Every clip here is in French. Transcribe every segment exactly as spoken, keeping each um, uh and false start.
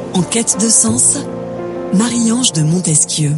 En quête de sens, Marie-Ange de Montesquieu.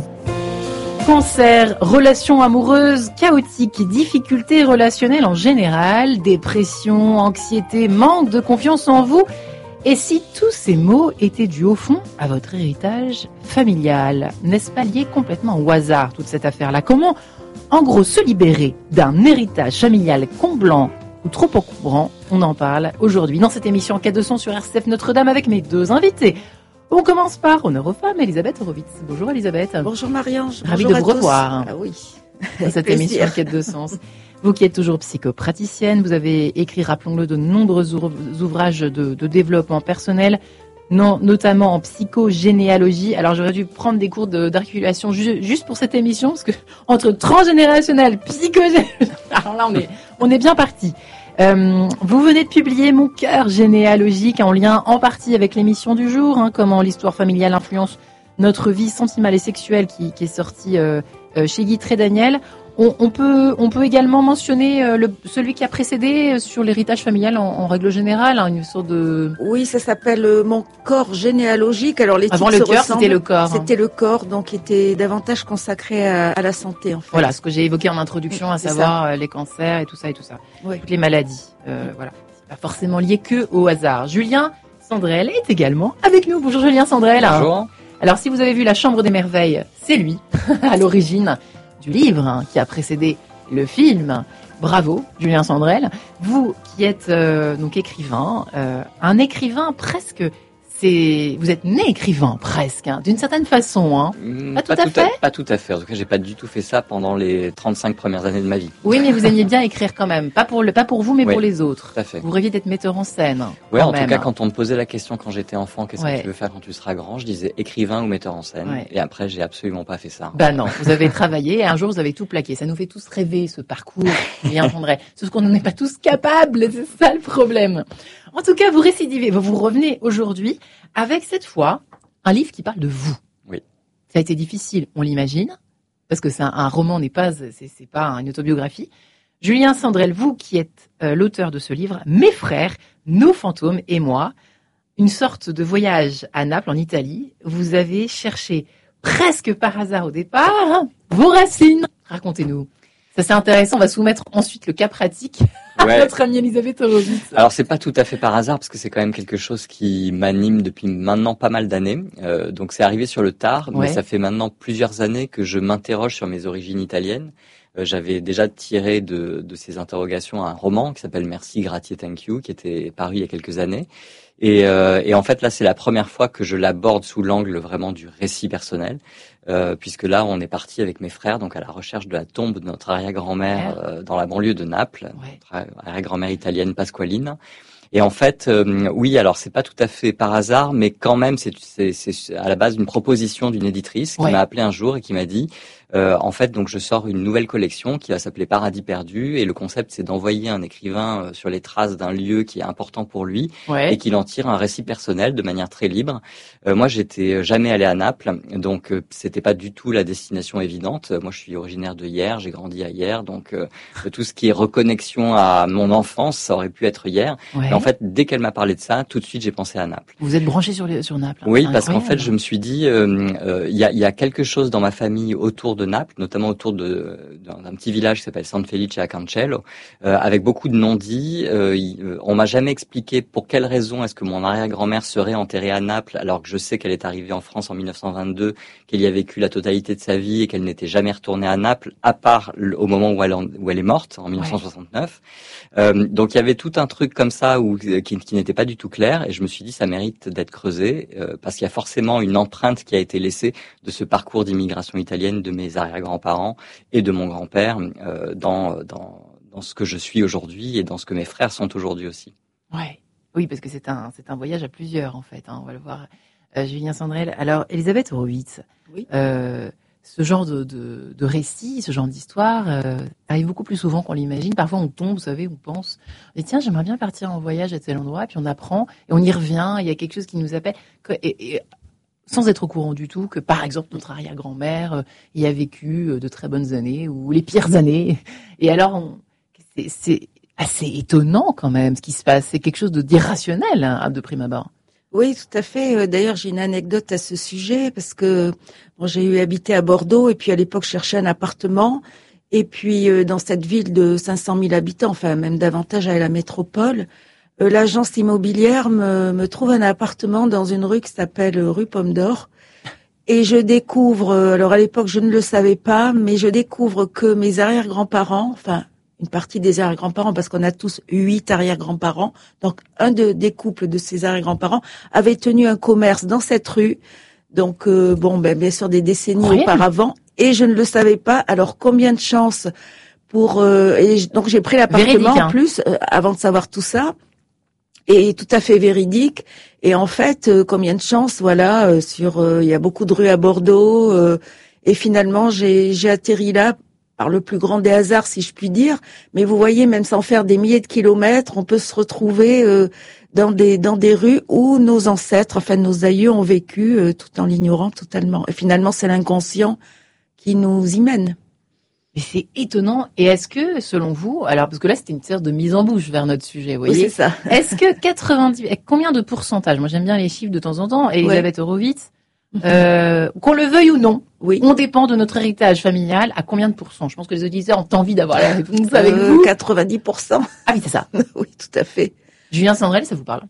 Cancer, relations amoureuses chaotiques, difficultés relationnelles en général, dépression, anxiété, manque de confiance en vous. Et si tous ces maux étaient dus au fond à votre héritage familial, n'est-ce pas lié complètement au hasard, toute cette affaire-là? Comment, en gros, se libérer d'un héritage familial comblant ou trop encombrant? On en parle aujourd'hui dans cette émission En quête de sens sur R C F Notre-Dame avec mes deux invités. On commence par honneur aux femmes, Elisabeth Horowitz. Bonjour Elisabeth. Bonjour Marie-Ange. Ravie Bonjour de vous revoir. Ah oui. Dans cette émission En quête de sens. Vous qui êtes toujours psychopraticienne, vous avez écrit, rappelons-le, de nombreux ouvrages de, de développement personnel, non, notamment en psychogénéalogie. Alors j'aurais dû prendre des cours de, d'articulation ju- juste pour cette émission, parce que entre transgénérationnel, psychogénéalogie, alors là on est, on est bien parti. Euh, vous venez de publier Mon cœur généalogique en lien en partie avec l'émission du jour, hein, comment l'histoire familiale influence notre vie sentimale et sexuelle, qui, qui est sortie euh, euh, chez Guy Trédaniel. On, on peut, on peut également mentionner euh, le, celui qui a précédé euh, sur l'héritage familial en, en règle générale, hein, une sorte de. Oui, ça s'appelle euh, Mon corps généalogique. Alors les Avant titres le se cœur, ressemblent. c'était le corps. C'était le corps, donc était davantage consacré à, à la santé en fait. Voilà, ce que j'ai évoqué en introduction, à C'est savoir euh, les cancers et tout ça et tout ça, Oui. toutes les maladies. Euh, voilà, c'est pas forcément lié que au hasard. Julien Sandrel est également avec nous. Bonjour Julien Sandrel. Bonjour. Alors si vous avez vu La Chambre des Merveilles, c'est lui à l'origine du livre, hein, qui a précédé le film. Bravo, Julien Sandrel. Vous qui êtes euh, donc écrivain, euh, un écrivain presque, c'est, vous êtes né écrivain presque, hein, d'une certaine façon, hein. Mmh, Pas tout à fait. Pas tout à fait. En tout cas, j'ai pas du tout fait ça pendant les trente-cinq premières années de ma vie. Oui, mais vous aimiez bien écrire quand même, pas pour le, pas pour vous, mais Oui, pour les autres. Tout à fait. Vous rêviez d'être metteur en scène. Ouais, quand en même. tout cas, quand on me posait la question quand j'étais enfant, qu'est-ce Ouais. que tu veux faire quand tu seras grand, je disais écrivain ou metteur en scène. Ouais. Et après, j'ai absolument pas fait ça. Bah non, vous avez travaillé et un jour vous avez tout plaqué. Ça nous fait tous rêver ce parcours, Julien Sandrel. Sauf qu'on n'en est pas tous capables, c'est ça le problème. En tout cas, vous récidivez, vous revenez aujourd'hui avec cette fois un livre qui parle de vous. Oui. Ça a été difficile, on l'imagine, parce que c'est un, un roman, n'est pas, c'est, c'est pas une autobiographie. Julien Sandrel, vous qui êtes euh, l'auteur de ce livre, Mes frères, nos fantômes et moi, une sorte de voyage à Naples, en Italie. Vous avez cherché, presque par hasard au départ, vos racines. Racontez-nous. Ça c'est intéressant, on va soumettre ensuite le cas pratique Ouais. à notre amie Elisabeth Horowitz. Alors c'est pas tout à fait par hasard parce que c'est quand même quelque chose qui m'anime depuis maintenant pas mal d'années. Euh, donc c'est arrivé sur le tard, Ouais. mais ça fait maintenant plusieurs années que je m'interroge sur mes origines italiennes. Euh, j'avais déjà tiré de, de ces interrogations un roman qui s'appelle Merci, Grazie, Thank You, qui était paru il y a quelques années. Et, euh, et en fait là c'est la première fois que je l'aborde sous l'angle vraiment du récit personnel, euh, puisque là on est parti avec mes frères donc à la recherche de la tombe de notre arrière-grand-mère euh, dans la banlieue de Naples, Ouais. notre arrière-grand-mère italienne Pasqualine. Et en fait, euh, oui, alors c'est pas tout à fait par hasard, mais quand même, c'est, c'est, c'est à la base d'une proposition d'une éditrice qui Ouais. m'a appelé un jour et qui m'a dit, euh, en fait, donc je sors une nouvelle collection qui va s'appeler Paradis perdu, et le concept c'est d'envoyer un écrivain euh, sur les traces d'un lieu qui est important pour lui Ouais. et qu'il en tire un récit personnel de manière très libre. Euh, moi, j'étais jamais allé à Naples, donc euh, c'était pas du tout la destination évidente. Moi, je suis originaire de Hyères, j'ai grandi à Hyères, donc euh, tout ce qui est reconnexion à mon enfance, ça aurait pu être Hyères. Ouais. Et en fait, dès qu'elle m'a parlé de ça, tout de suite, j'ai pensé à Naples. Vous êtes branché sur, les, sur Naples. Oui, C'est parce qu'en fait, incroyable. je me suis dit, il euh, euh, y, a, y a quelque chose dans ma famille autour de Naples, notamment autour de, d'un, d'un petit village qui s'appelle San Felice a Cancello, euh, avec beaucoup de non-dits. Euh, y, euh, on m'a jamais expliqué pour quelle raison est-ce que mon arrière-grand-mère serait enterrée à Naples, alors que je sais qu'elle est arrivée en France en mille neuf cent vingt-deux, qu'elle y a vécu la totalité de sa vie et qu'elle n'était jamais retournée à Naples, à part le, au moment où elle, en, où elle est morte, en mille neuf cent soixante-neuf. Ouais. Euh, donc il y avait tout un truc comme ça où, qui, qui n'était pas du tout clair, et je me suis dit ça mérite d'être creusé, euh, parce qu'il y a forcément une empreinte qui a été laissée de ce parcours d'immigration italienne de mes arrière-grands-parents et de mon grand-père euh, dans, dans, dans ce que je suis aujourd'hui et dans ce que mes frères sont aujourd'hui aussi. Ouais. Oui, parce que c'est un, c'est un voyage à plusieurs, en fait, hein, on va le voir. Euh, Julien Sandrel. Alors, Elisabeth Horowitz, Oui. euh, ce genre de, de, de récit, ce genre d'histoire euh, arrive beaucoup plus souvent qu'on l'imagine. Parfois, on tombe, vous savez, on pense, on dit, tiens, j'aimerais bien partir en voyage à tel endroit, puis on apprend, et on y revient, il y a quelque chose qui nous appelle, que, et, et, sans être au courant du tout que, par exemple, notre arrière-grand-mère euh, y a vécu euh, de très bonnes années, ou les pires années. Et alors, on, c'est, c'est assez étonnant quand même ce qui se passe. C'est quelque chose de d'irrationnel, hein, de prime abord. Oui, tout à fait. D'ailleurs, j'ai une anecdote à ce sujet parce que bon, j'ai eu habité à Bordeaux et puis à l'époque, je cherchais un appartement. Et puis, euh, dans cette ville de cinq cent mille habitants, enfin même davantage à la métropole, euh, l'agence immobilière me, me trouve un appartement dans une rue qui s'appelle rue Pomme d'Or. Et je découvre, euh, alors à l'époque, je ne le savais pas, mais je découvre que mes arrière-grands-parents, enfin une partie des arrière-grands-parents, parce qu'on a tous huit arrière-grands-parents, donc un de, des couples de ces arrière-grands-parents avait tenu un commerce dans cette rue, donc euh, bon, ben bien sûr des décennies Incroyable. auparavant, et je ne le savais pas. Alors combien de chance pour euh, et j- donc j'ai pris l'appartement Véridique, hein. en plus euh, avant de savoir tout ça, et tout à fait véridique. Et en fait, euh, combien de chance, voilà, euh, sur euh, il y a beaucoup de rues à Bordeaux, euh, et finalement j'ai j'ai atterri là par le plus grand des hasards, si je puis dire. Mais vous voyez, même sans faire des milliers de kilomètres, on peut se retrouver euh, dans des dans des rues où nos ancêtres, enfin nos aïeux, ont vécu euh, tout en l'ignorant totalement. Et finalement, c'est l'inconscient qui nous y mène. Mais c'est étonnant. Et est-ce que, selon vous, alors parce que là c'était une sorte de mise en bouche vers notre sujet, vous Oui, voyez, c'est ça. est-ce que quatre-vingt-dix, eh, combien de pourcentage, moi j'aime bien les chiffres de temps en temps, Elisabeth Horowitz, euh, qu'on le veuille ou non, Oui. on dépend de notre héritage familial à combien de pourcents? Je pense que les auditeurs ont envie d'avoir la réponse avec Euh, vous. quatre-vingt-dix pour cent. Ah oui, c'est ça. Oui, tout à fait. Julien Sandrel, ça vous parle?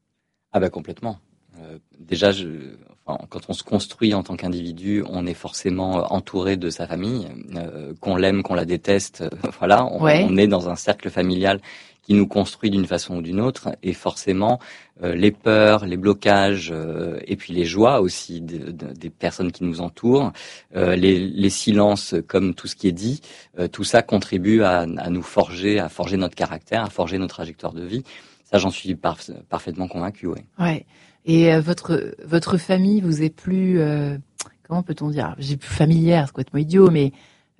Ah bah complètement. Euh, déjà, je, enfin, quand on se construit en tant qu'individu, on est forcément entouré de sa famille, euh, qu'on l'aime, qu'on la déteste. euh, voilà, on, Ouais. on est dans un cercle familial qui nous construit d'une façon ou d'une autre, et forcément, euh, les peurs, les blocages, euh, et puis les joies aussi de- de- des personnes qui nous entourent, euh, les, les silences, comme tout ce qui est dit, euh, tout ça contribue à, à nous forger, à forger notre caractère, à forger notre trajectoire de vie. Ça, j'en suis par- parfaitement convaincu, oui. Ouais. Et euh, votre votre famille vous est plus euh, comment peut-on dire? J'ai plus familière, c'est complètement idiot, mais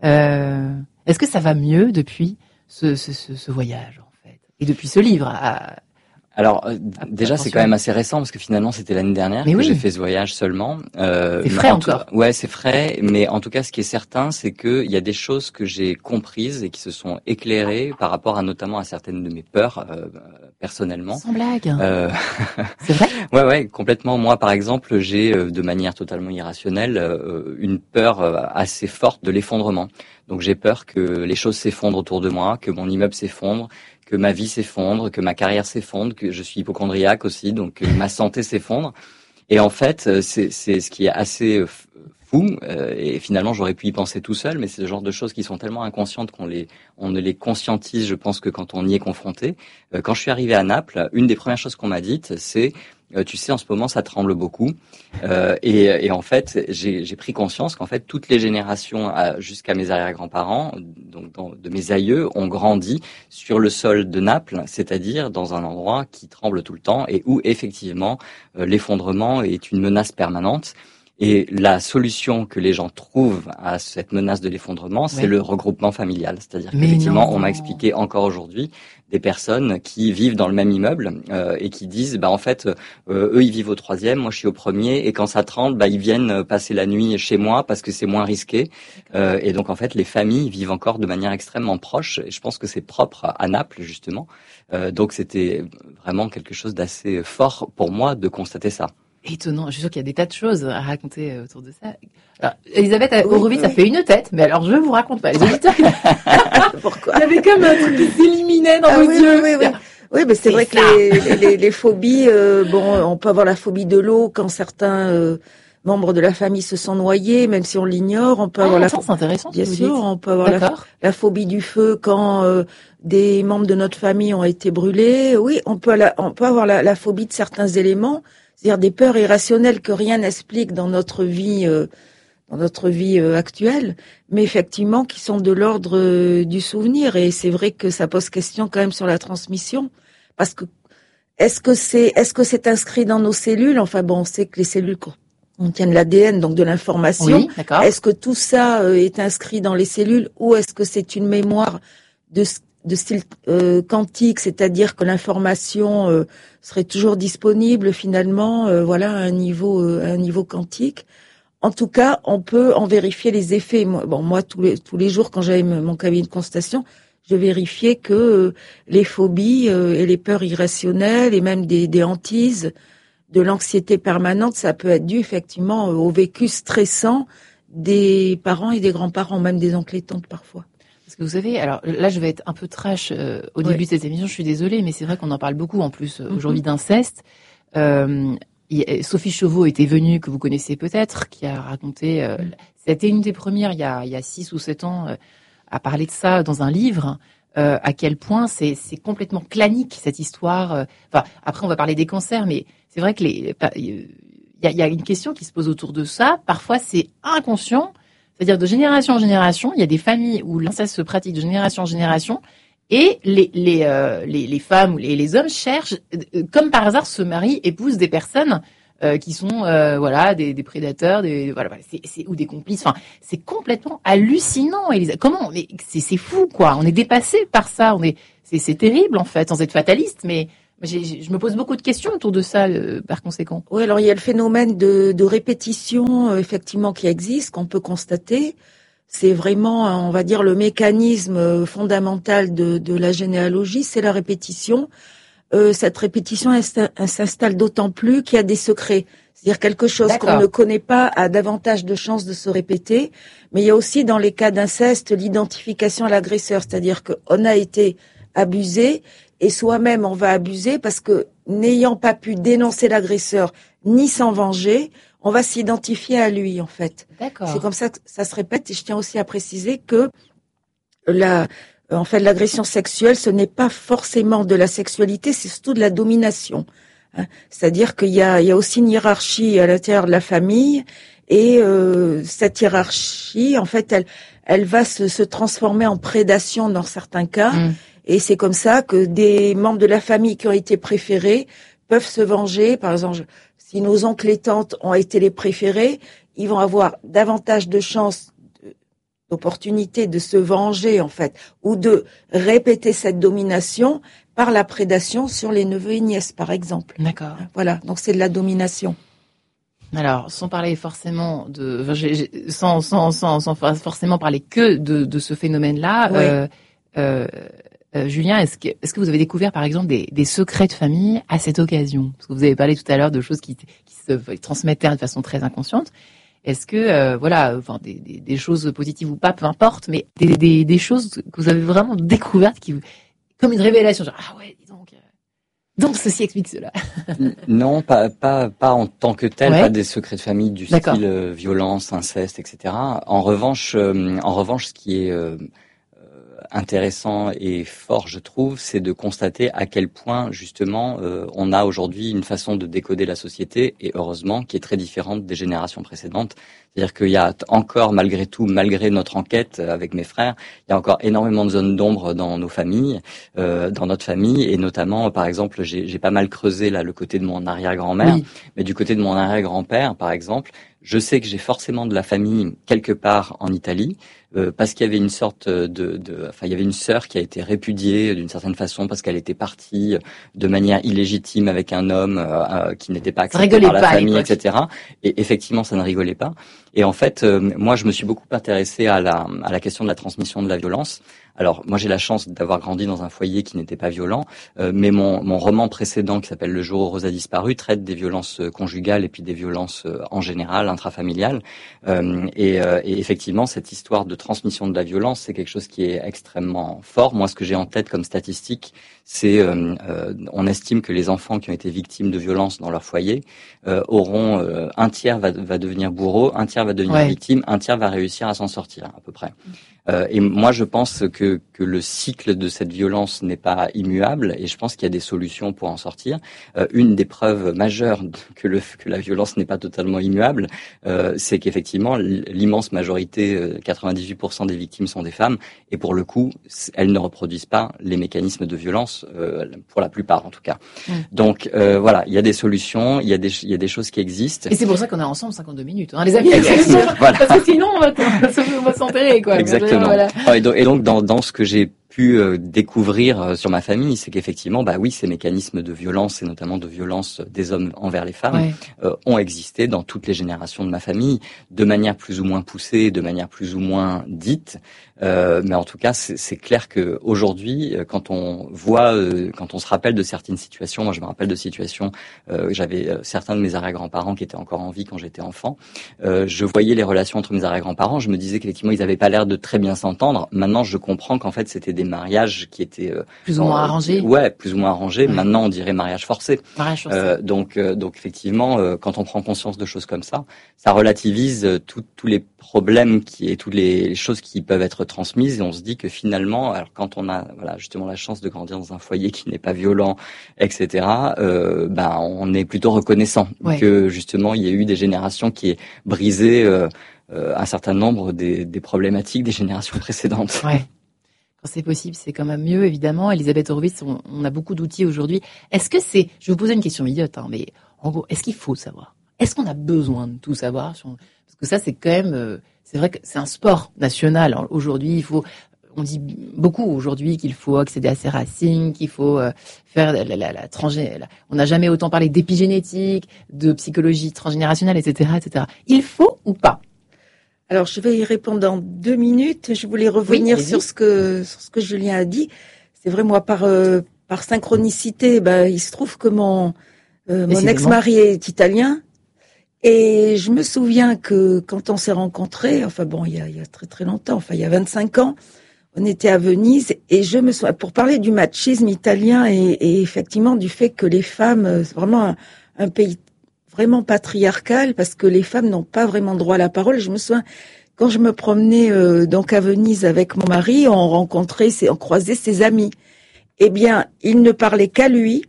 euh, est-ce que ça va mieux depuis ce, ce, ce, ce voyage en fait et depuis ce livre? à- Alors euh, Ah, déjà c'est attention. quand même assez récent parce que finalement c'était l'année dernière Mais que oui. j'ai fait ce voyage seulement. Euh, C'est mais frais en tout- encore. Ouais, c'est frais, mais en tout cas ce qui est certain c'est que il y a des choses que j'ai comprises et qui se sont éclairées par rapport à notamment à certaines de mes peurs euh, personnellement. Sans blague. Euh, C'est vrai? ouais, ouais, complètement. Moi, par exemple, j'ai euh, de manière totalement irrationnelle euh, une peur euh, assez forte de l'effondrement. Donc j'ai peur que les choses s'effondrent autour de moi, que mon immeuble s'effondre, que ma vie s'effondre, que ma carrière s'effondre, que je suis hypochondriaque aussi, donc que ma santé s'effondre. Et en fait, euh, c'est, c'est ce qui est assez euh, f- fou. euh, Et finalement, j'aurais pu y penser tout seul, mais c'est le genre de choses qui sont tellement inconscientes qu'on les, on ne les conscientise, je pense, que quand on y est confronté. Euh, Quand je suis arrivé à Naples, une des premières choses qu'on m'a dites, c'est euh, tu sais, en ce moment, ça tremble beaucoup. Euh, et, et en fait, j'ai, j'ai pris conscience qu'en fait, toutes les générations à- jusqu'à mes arrière-grands-parents, donc dans- de mes aïeux, ont grandi sur le sol de Naples, c'est-à-dire dans un endroit qui tremble tout le temps et où effectivement euh, l'effondrement est une menace permanente. Et la solution que les gens trouvent à cette menace de l'effondrement, c'est Ouais. le regroupement familial. C'est-à-dire Mais qu'effectivement, non. on m'a expliqué encore aujourd'hui des personnes qui vivent dans le même immeuble euh, et qui disent, bah en fait, euh, eux ils vivent au troisième, moi je suis au premier, et quand ça tremble, bah ils viennent passer la nuit chez moi parce que c'est moins risqué. Euh, et donc en fait, les familles vivent encore de manière extrêmement proche. Et je pense que c'est propre à Naples justement. Euh, donc c'était vraiment quelque chose d'assez fort pour moi de constater ça. Étonnant. Je suis sûre qu'il y a des tas de choses à raconter euh, autour de ça. Alors, Elisabeth Oui, Horowitz oui. a fait une tête, mais alors je vous raconte pas. Les auditeurs, il Pourquoi? y avait comme un truc qui s'éliminait dans Ah vos oui, yeux. oui, oui, oui. Oui, mais c'est C'est vrai ça. que les, les, les phobies, euh, bon, on peut avoir la phobie de l'eau quand certains euh, membres de la famille se sont noyés, même si on l'ignore. On peut avoir Ah, la, ça, c'est intéressant. ce bien que vous sûr, dites. on peut avoir la, D'accord. la phobie du feu quand euh, des membres de notre famille ont été brûlés. Oui, on peut, la- on peut avoir la, la phobie de certains éléments, c'est-à-dire des peurs irrationnelles que rien n'explique dans notre vie, euh, dans notre vie euh, actuelle, mais effectivement qui sont de l'ordre euh, du souvenir. Et c'est vrai que ça pose question quand même sur la transmission, parce que est-ce que c'est, est-ce que c'est inscrit dans nos cellules? Enfin bon, on sait que les cellules contiennent l'A D N, donc de l'information. Oui, d'accord. Est-ce que tout ça euh, est inscrit dans les cellules, ou est-ce que c'est une mémoire de, de style euh, quantique, c'est-à-dire que l'information euh, serait toujours disponible finalement, euh, voilà, à un niveau, euh, à un niveau quantique. En tout cas, on peut en vérifier les effets. Moi, bon, moi tous les tous les jours quand j'avais mon cabinet de constatation, je vérifiais que euh, les phobies euh, et les peurs irrationnelles et même des, des hantises de l'anxiété permanente, ça peut être dû effectivement au vécu stressant des parents et des grands-parents, même des oncles et tantes parfois. Parce que vous savez, alors là, je vais être un peu trash euh, au début ouais. de cette émission, je suis désolée, mais c'est vrai qu'on en parle beaucoup en plus euh, aujourd'hui mm-hmm. d'inceste. Euh, y, Sophie Chauveau était venue, que vous connaissez peut-être, qui a raconté, euh, mm. c'était une des premières il y a, il y a six ou sept ans, euh, à parler de ça dans un livre. Euh, à quel point c'est, c'est complètement clanique cette histoire. Euh, enfin, après, on va parler des cancers, mais c'est vrai que les, il y a, y a une question qui se pose autour de ça. Parfois, c'est inconscient, c'est-à-dire de génération en génération, il y a des familles où l'inceste se pratique de génération en génération, et les les euh, les, les femmes ou les, les hommes cherchent, euh, comme par hasard, se marient, épousent des personnes Euh, qui sont euh, voilà des, des prédateurs, des voilà, c'est, c'est ou des complices. Enfin, c'est complètement hallucinant. Elisa. Comment mais c'est, c'est fou quoi. On est dépassé par ça. On est c'est, c'est terrible en fait, sans être fataliste. Mais j'ai, j'ai, je me pose beaucoup de questions autour de ça euh, par conséquent. Oui, alors il y a le phénomène de, de répétition euh, effectivement qui existe, qu'on peut constater. C'est vraiment, on va dire, le mécanisme fondamental de, de la généalogie, c'est la répétition. Euh, cette répétition elle, elle s'installe d'autant plus qu'il y a des secrets. C'est-à-dire quelque chose D'accord. qu'on ne connaît pas a davantage de chances de se répéter. Mais il y a aussi dans les cas d'inceste l'identification à l'agresseur. C'est-à-dire qu'on a été abusé et soi-même on va abuser parce que n'ayant pas pu dénoncer l'agresseur ni s'en venger, on va s'identifier à lui en fait. D'accord. C'est comme ça que ça se répète et je tiens aussi à préciser que la... En fait, l'agression sexuelle, ce n'est pas forcément de la sexualité, c'est surtout de la domination. Hein. C'est-à-dire qu'il y a, il y a aussi une hiérarchie à l'intérieur de la famille, et euh, cette hiérarchie, en fait, elle, elle va se, se transformer en prédation dans certains cas. Mmh. Et c'est comme ça que des membres de la famille qui ont été préférés peuvent se venger. Par exemple, si nos oncles et tantes ont été les préférés, ils vont avoir davantage de chances d'opportunité de se venger en fait, ou de répéter cette domination par la prédation sur les neveux et nièces par exemple. D'accord. Voilà, donc c'est de la domination. Alors, sans parler forcément de, enfin, j'ai, j'ai, sans, sans, sans, sans forcément parler que de, de ce phénomène-là, oui. euh, euh, euh, Julien, est-ce que, est-ce que vous avez découvert par exemple des, des secrets de famille à cette occasion ? Parce que vous avez parlé tout à l'heure de choses qui, qui se transmettaient de façon très inconsciente. Est-ce que, euh, voilà, enfin, des, des, des choses positives ou pas, peu importe, mais des, des, des choses que vous avez vraiment découvertes qui, comme une révélation, genre, ah ouais, dis donc, euh, donc ceci explique cela. Non, pas, pas, pas en tant que tel, ouais. pas des secrets de famille du D'accord. style euh, violence, inceste, et cetera. En revanche, euh, en revanche, ce qui est euh, intéressant et fort, je trouve, c'est de constater à quel point, justement, euh, on a aujourd'hui une façon de décoder la société, et heureusement, qui est très différente des générations précédentes. C'est-à-dire qu'il y a encore, malgré tout, malgré notre enquête avec mes frères, il y a encore énormément de zones d'ombre dans nos familles, euh, dans notre famille, et notamment, par exemple, j'ai, j'ai pas mal creusé là le côté de mon arrière-grand-mère, oui. mais du côté de mon arrière-grand-père, par exemple, je sais que j'ai forcément de la famille quelque part en Italie, euh, parce qu'il y avait une sorte de, de, enfin, il y avait une sœur qui a été répudiée d'une certaine façon parce qu'elle était partie de manière illégitime avec un homme euh, qui n'était pas accepté par la pas, famille, et cetera. Et effectivement, ça ne rigolait pas. Et en fait, euh, moi, je me suis beaucoup intéressé à la, à la question de la transmission de la violence. Alors, moi, j'ai la chance d'avoir grandi dans un foyer qui n'était pas violent, euh, mais mon, mon roman précédent, qui s'appelle Le jour où Rose a disparu, traite des violences conjugales et puis des violences euh, en général, intrafamiliales. Euh, et, euh, et effectivement, cette histoire de transmission de la violence, c'est quelque chose qui est extrêmement fort. Moi, ce que j'ai en tête comme statistique, c'est euh, euh, on estime que les enfants qui ont été victimes de violences dans leur foyer euh, auront euh, un tiers va, va devenir bourreau, un tiers va devenir ouais. victime, un tiers va réussir à s'en sortir à peu près. Euh, et moi, je pense que, que le cycle de cette violence n'est pas immuable, et je pense qu'il y a des solutions pour en sortir. Euh, une des preuves majeures que, le, que la violence n'est pas totalement immuable, euh, c'est qu'effectivement, l'immense majorité, euh, quatre-vingt-dix-huit pour cent des victimes sont des femmes, et pour le coup, elles ne reproduisent pas les mécanismes de violence, euh, pour la plupart en tout cas. Mmh. Donc euh, voilà, il y a des solutions, il y a des, il y a des choses qui existent. Et c'est pour ça qu'on est ensemble cinquante-deux minutes, hein, les amis. Voilà. Parce que sinon, on va, on va s'enterrer, quoi. Exactement. Voilà. Et donc, et donc dans, dans ce que j'ai pu pu euh, découvrir euh, sur ma famille, c'est qu'effectivement, bah oui, ces mécanismes de violence et notamment de violence des hommes envers les femmes ouais. euh, ont existé dans toutes les générations de ma famille, de manière plus ou moins poussée, de manière plus ou moins dite. Euh, mais en tout cas, c'est, c'est clair que aujourd'hui, quand on voit, euh, quand on se rappelle de certaines situations, moi je me rappelle de situations, euh, j'avais euh, certains de mes arrière-grands-parents qui étaient encore en vie quand j'étais enfant. Euh, je voyais les relations entre mes arrière-grands-parents, je me disais qu'effectivement ils n'avaient pas l'air de très bien s'entendre. Maintenant, je comprends qu'en fait c'était des mariages qui étaient euh, plus ou moins arrangés. Ouais, plus ou moins arrangés. Ouais. Maintenant, on dirait mariage forcé. Mariage forcé. Euh, donc, euh, donc effectivement, euh, quand on prend conscience de choses comme ça, ça relativise euh, tout, tous les problèmes qui et toutes les choses qui peuvent être transmises, et on se dit que finalement, alors quand on a voilà justement la chance de grandir dans un foyer qui n'est pas violent, et cetera, euh, ben on est plutôt reconnaissant ouais. que justement il y ait eu des générations qui aient brisé euh, euh, un certain nombre des, des problématiques des générations précédentes. Ouais. Quand c'est possible, c'est quand même mieux, évidemment. Elisabeth Horowitz, on, on a beaucoup d'outils aujourd'hui. Est-ce que c'est, je vais vous poser une question idiote, hein, mais en gros, est-ce qu'il faut savoir? Est-ce qu'on a besoin de tout savoir? Parce que ça, c'est quand même, euh, c'est vrai que c'est un sport national. Aujourd'hui, il faut, on dit beaucoup aujourd'hui qu'il faut accéder à ses racines, qu'il faut euh, faire la, la, la, la transgé... On n'a jamais autant parlé d'épigénétique, de psychologie transgénérationnelle, et cetera, et cetera. Il faut ou pas? Alors, je vais y répondre dans deux minutes. Je voulais revenir oui, sur ce que sur ce que Julien a dit. C'est vrai, moi, par euh, par synchronicité, ben, il se trouve que mon euh, mon ex-mari est italien, et je me souviens que quand on s'est rencontrés, enfin bon, il y a il y a très très longtemps, enfin il y a vingt-cinq ans, on était à Venise, et je me souviens pour parler du machisme italien et, et effectivement du fait que les femmes, c'est vraiment un, un pays vraiment patriarcal, parce que les femmes n'ont pas vraiment droit à la parole. Je me souviens, quand je me promenais euh, donc à Venise avec mon mari, on rencontrait, on croisait ses amis. Eh bien, il ne parlait qu'à lui.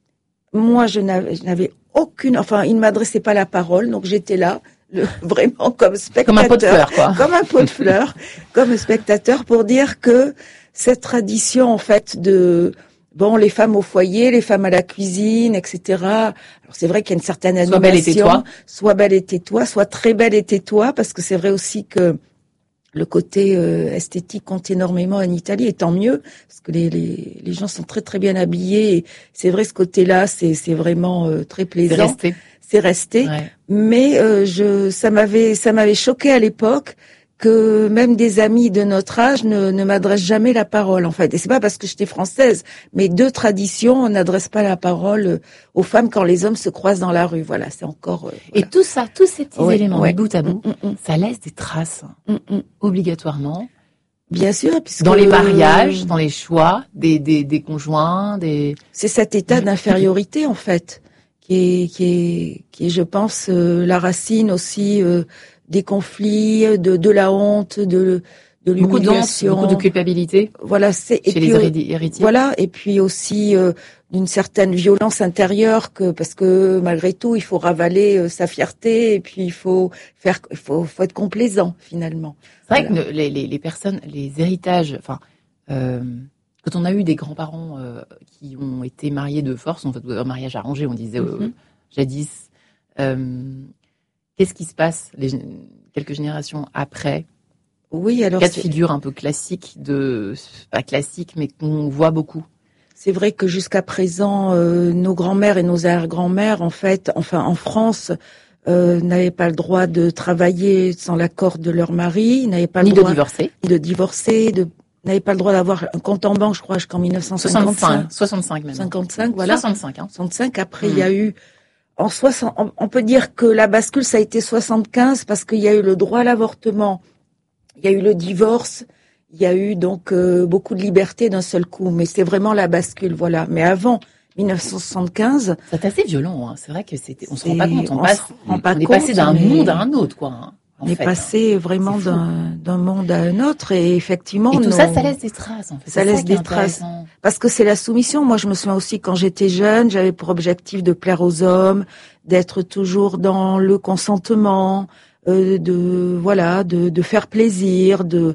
Moi, je n'avais, je n'avais aucune, enfin, il ne m'adressait pas la parole, donc j'étais là, le, vraiment comme spectateur. Comme un pot de fleurs, quoi. Comme un pot de fleurs, comme spectateur, pour dire que cette tradition, en fait, de... Bon, les femmes au foyer, les femmes à la cuisine, et cetera. Alors c'est vrai qu'il y a une certaine animation. Sois belle et tais-toi. Sois belle et tais-toi, sois très belle et tais-toi, parce que c'est vrai aussi que le côté euh, esthétique compte énormément en Italie, et tant mieux, parce que les, les, les gens sont très très bien habillés. Et c'est vrai, ce côté-là, c'est, c'est vraiment euh, très plaisant. C'est resté. C'est resté. Ouais. Mais euh, je, ça m'avait, ça m'avait choqué à l'époque que même des amis de notre âge ne, ne m'adressent jamais la parole, en fait. Et c'est pas parce que j'étais française, mais de tradition, on n'adresse pas la parole aux femmes quand les hommes se croisent dans la rue. Voilà, c'est encore... Euh, voilà. Et tout ça, tous ces petits ouais, éléments, ouais. bout à bout, mm, mm, mm. ça laisse des traces, mm, mm. obligatoirement. Bien sûr, puisque... Dans les mariages, dans les choix des, des, des conjoints, des... C'est cet état d'infériorité, en fait, qui est, qui est, qui est, je pense, euh, la racine aussi... Euh, des conflits, de, de la honte, de, de l'humiliation. Beaucoup de honte, beaucoup de culpabilité. Voilà, c'est, chez et les puis, héritiers. Voilà, et puis aussi euh, d'une certaine violence intérieure, que parce que malgré tout, il faut ravaler euh, sa fierté, et puis il faut faire, il faut, faut être complaisant finalement. C'est vrai voilà. que les, les, les personnes, les héritages, enfin, euh, quand on a eu des grands-parents euh, qui ont été mariés de force, en fait, un mariage arrangé, on disait euh, mm-hmm. jadis. Euh, Qu'est-ce qui se passe les, quelques générations après? Oui, alors cas de figure un peu classique, de pas classique, mais qu'on voit beaucoup. C'est vrai que jusqu'à présent, euh, nos grands-mères et nos arrière-grands-mères, en fait, enfin en France, euh, n'avaient pas le droit de travailler sans l'accord de leur mari, n'avaient pas ni le droit de divorcer, ni de divorcer, de n'avaient pas le droit d'avoir un compte en banque, je crois, jusqu'en mille neuf cent cinquante-cinq. soixante-cinq même. cinquante-cinq, voilà. soixante-cinq, hein. soixante-cinq. Après, mmh. il y a eu en soixante. On peut dire que la bascule, ça a été soixante-quinze parce qu'il y a eu le droit à l'avortement, il y a eu le divorce, il y a eu donc euh, beaucoup de liberté d'un seul coup. Mais c'est vraiment la bascule, voilà. Mais avant mille neuf cent soixante-quinze, c'est assez violent. Hein. C'est vrai que c'était. On se rend pas compte. On, on passe. On, on est passé d'un monde à un autre, quoi. Hein. On est fait, passé hein. vraiment d'un, d'un monde à un autre et effectivement... Et tout nos... ça, ça laisse des traces en fait. Ça c'est laisse ça des traces. Parce que c'est la soumission. Moi, je me souviens aussi quand j'étais jeune, j'avais pour objectif de plaire aux hommes, d'être toujours dans le consentement, euh, de voilà, de, de faire plaisir, de,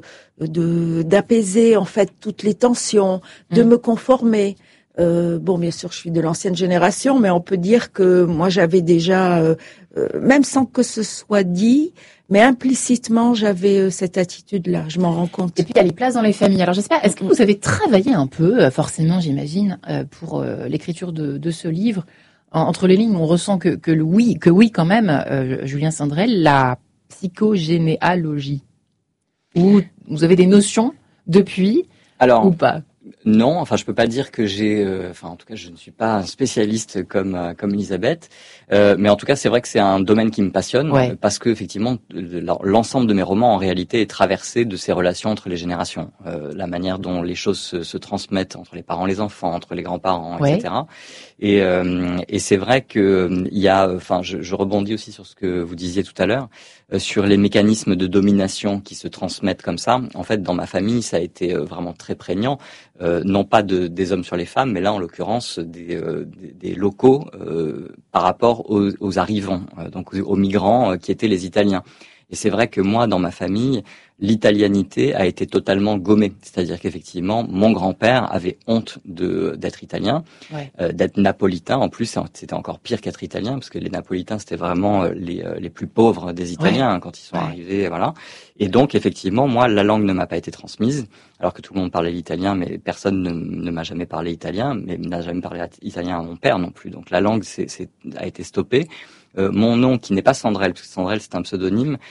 de d'apaiser en fait toutes les tensions, de mmh. me conformer. Euh, bon, bien sûr, je suis de l'ancienne génération, mais on peut dire que moi, j'avais déjà euh, euh, même sans que ce soit dit, mais implicitement, j'avais euh, cette attitude-là. Je m'en rends compte. Et puis, il y a les places dans les familles. Alors, je sais pas, est-ce que vous avez travaillé un peu, forcément, j'imagine, pour euh, l'écriture de, de ce livre? Entre les lignes, on ressent que, que le oui, que oui, quand même, euh, Julien Sandrel, la psychogénéalogie. Ou vous avez des notions depuis Alors, ou pas? Non, enfin je peux pas dire que j'ai, euh, enfin en tout cas je ne suis pas un spécialiste comme euh, comme Elisabeth, euh, mais en tout cas c'est vrai que c'est un domaine qui me passionne ouais. parce que effectivement l'ensemble de mes romans en réalité est traversé de ces relations entre les générations, euh, la manière dont les choses se, se transmettent entre les parents, les enfants, entre les grands-parents, ouais. et cetera. Et, euh, et c'est vrai que il y a, enfin je, je rebondis aussi sur ce que vous disiez tout à l'heure, euh, sur les mécanismes de domination qui se transmettent comme ça. En fait dans ma famille ça a été vraiment très prégnant. Euh, non pas de, des hommes sur les femmes, mais là en l'occurrence des, euh, des, des locaux euh, par rapport aux, aux arrivants, euh, donc aux, aux migrants euh, qui étaient les Italiens. Et c'est vrai que moi, dans ma famille, l'italianité a été totalement gommée. C'est-à-dire qu'effectivement, mon grand-père avait honte de d'être italien, ouais. euh, d'être napolitain. En plus, c'était encore pire qu'être italien, parce que les napolitains, c'était vraiment les, les plus pauvres des Italiens ouais. hein, quand ils sont ouais. arrivés. Voilà. Et donc, effectivement, moi, la langue ne m'a pas été transmise, alors que tout le monde parlait l'italien, mais personne ne, ne m'a jamais parlé italien, mais n'a jamais parlé italien à mon père non plus. Donc, la langue c'est, c'est, a été stoppée. Euh, mon nom, qui n'est pas Sandrel, parce que Sandrel, c'est un pseudonyme,